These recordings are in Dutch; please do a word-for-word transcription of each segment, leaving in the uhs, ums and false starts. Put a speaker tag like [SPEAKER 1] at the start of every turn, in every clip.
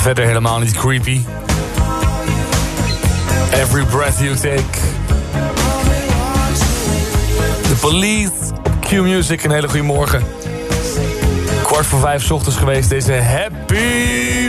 [SPEAKER 1] verder helemaal niet creepy. Every breath you take. The Police, Q-Music, een hele goede morgen. Kwart voor vijf 's ochtends geweest, deze Happy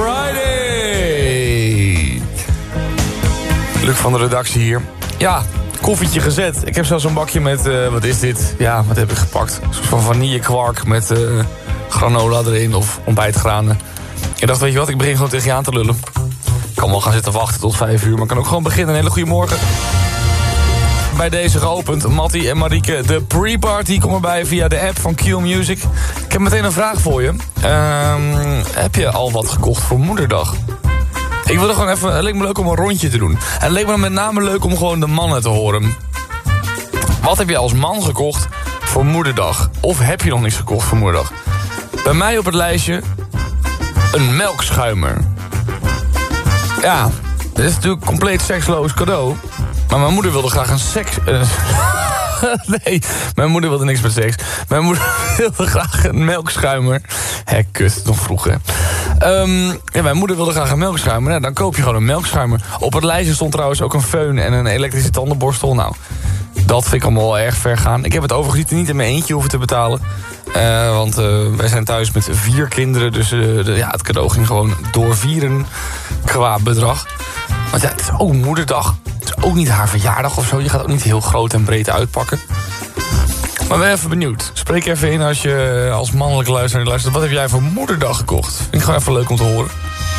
[SPEAKER 1] Friday. Luc van de redactie hier. Ja, koffietje gezet. Ik heb zelfs een bakje met, uh, wat is dit? Ja, wat heb ik gepakt? Een soort van vanillekwark met uh, granola erin of ontbijtgranen. Ik dacht, weet je wat, ik begin gewoon tegen je aan te lullen. Ik kan wel gaan zitten wachten tot vijf uur, maar ik kan ook gewoon beginnen. Een hele goede morgen. Bij deze geopend, Mattie en Marieke, de pre-party komen bij via de app van Q Music. Ik heb meteen een vraag voor je. Uh, heb je al wat gekocht voor Moederdag? Ik wilde gewoon even, het leek me leuk om een rondje te doen. En het leek me met name leuk om gewoon de mannen te horen. Wat heb je als man gekocht voor Moederdag? Of heb je nog niks gekocht voor Moederdag? Bij mij op het lijstje een melkschuimer. Ja, dit is natuurlijk een compleet seksloos cadeau. Maar mijn moeder wilde graag een seks... Uh, nee, mijn moeder wilde niks met seks. Mijn moeder wilde graag een melkschuimer. Hé, kut, nog vroeg, hè. Um, ja, mijn moeder wilde graag een melkschuimer. Nou, dan koop je gewoon een melkschuimer. Op het lijstje stond trouwens ook een föhn en een elektrische tandenborstel. Nou, dat vind ik allemaal wel erg ver gaan. Ik heb het overigens niet in mijn eentje hoeven te betalen. Uh, want uh, wij zijn thuis met vier kinderen. Dus uh, de, ja, het cadeau ging gewoon doorvieren qua bedrag. Want ja, het is ook Moederdag. Het is ook niet haar verjaardag of zo. Je gaat ook niet heel groot en breed uitpakken. Maar ben even benieuwd. Spreek even in als je als mannelijke luisteraar luistert. Wat heb jij voor Moederdag gekocht? Vind ik gewoon even leuk om te horen.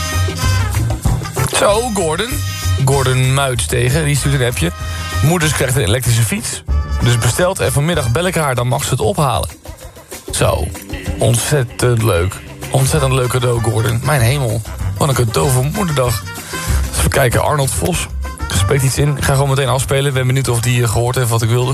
[SPEAKER 1] Zo, Gordon. Gordon Muits tegen. Die stuurt een appje. Moeders krijgt een elektrische fiets. Dus bestelt en vanmiddag bel ik haar. Dan mag ze het ophalen. Zo. Ontzettend leuk. Ontzettend leuk cadeau, Gordon. Mijn hemel. Wat een cadeau voor Moederdag. Even kijken, Arnold Vos spreekt iets in. Ik ga gewoon meteen afspelen. Ik ben benieuwd of die gehoord heeft wat ik wilde.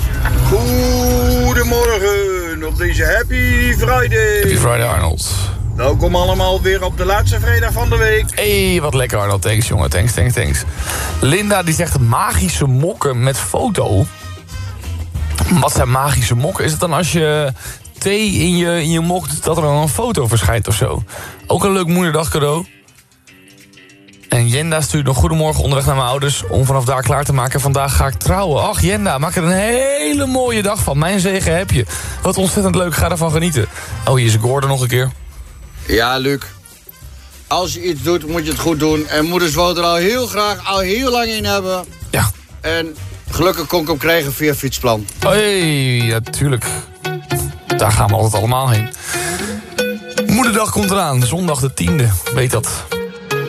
[SPEAKER 2] Goedemorgen op deze Happy Friday.
[SPEAKER 1] Happy Friday, Arnold.
[SPEAKER 2] Welkom allemaal weer op de laatste vrijdag van de week.
[SPEAKER 1] Hé, hey, wat lekker, Arnold. Thanks, jongen. Thanks, thanks, thanks. Linda die zegt magische mokken met foto. Wat zijn magische mokken? Is het dan als je thee in je, in je mok doet, dat er dan een foto verschijnt of zo? Ook een leuk Moederdag cadeau. En Jenda stuurt nog goedemorgen onderweg naar mijn ouders om vanaf daar klaar te maken. Vandaag ga ik trouwen. Ach Jenda, maak er een hele mooie dag van. Mijn zegen heb je. Wat ontzettend leuk, ga ervan genieten. Oh, hier is Gordon nog een keer.
[SPEAKER 2] Ja, Luc. Als je iets doet, moet je het goed doen. En moeders wou er al heel graag, al heel lang in hebben.
[SPEAKER 1] Ja.
[SPEAKER 2] En gelukkig kon ik hem krijgen via Fietsplan.
[SPEAKER 1] Hé, ja, tuurlijk. Daar gaan we altijd allemaal heen. Moederdag komt eraan, zondag de tiende. Weet dat.